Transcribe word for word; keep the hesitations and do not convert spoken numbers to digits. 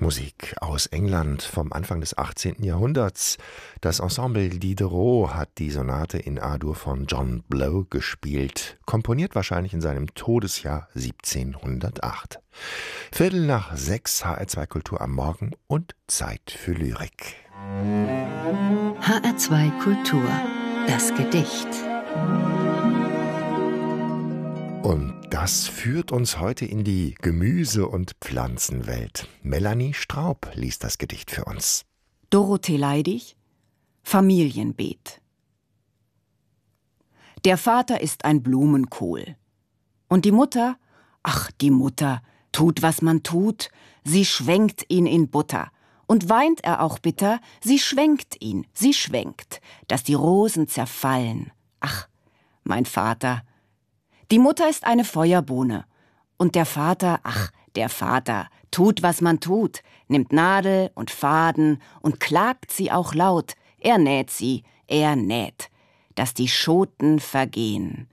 Musik aus England vom Anfang des achtzehnten. Jahrhunderts. Das Ensemble Diderot hat die Sonate in A-Dur von John Blow gespielt, komponiert wahrscheinlich in seinem Todesjahr siebzehnhundertacht. Viertel nach sechs, H R zwei Kultur am Morgen und Zeit für Lyrik. H R zwei Kultur, das Gedicht. Und das führt uns heute in die Gemüse- und Pflanzenwelt. Melanie Straub liest das Gedicht für uns. Dorothee Leidig, Familienbeet. Der Vater ist ein Blumenkohl. Und die Mutter, ach, die Mutter, tut, was man tut, sie schwenkt ihn in Butter. Und weint er auch bitter, sie schwenkt ihn, sie schwenkt, dass die Rosen zerfallen. Ach, mein Vater. Die Mutter ist eine Feuerbohne. Und der Vater, ach, der Vater, tut, was man tut, nimmt Nadel und Faden und klagt sie auch laut. Er näht sie, er näht, dass die Schoten vergehen.